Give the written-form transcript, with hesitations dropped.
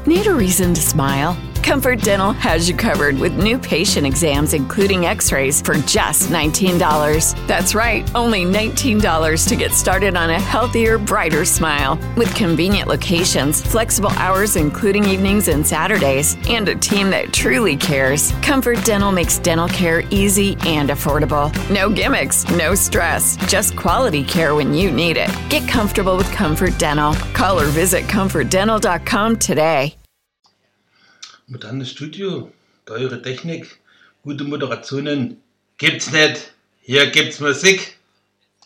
Need a reason to smile? Comfort Dental has you covered with new patient exams, including x-rays, for just $19. That's right, only $19 to get started on a healthier, brighter smile. With convenient locations, flexible hours including evenings and Saturdays, and a team that truly cares, Comfort Dental makes dental care easy and affordable. No gimmicks, no stress, just quality care when you need it. Get comfortable with Comfort Dental. Call or visit comfortdental.com today. Modernes Studio, teure Technik, gute Moderationen gibt's nicht. Hier gibt's Musik.